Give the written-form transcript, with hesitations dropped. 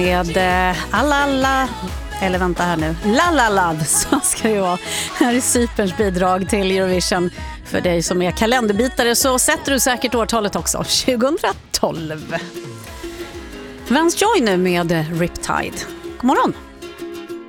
Med alla, eller vänta här nu, La Love, så ska det vara. Här är Cyperns bidrag till Eurovision. För dig som är kalenderbitare så sätter du säkert årtalet också, 2012. Vance Joy nu med Riptide. God morgon!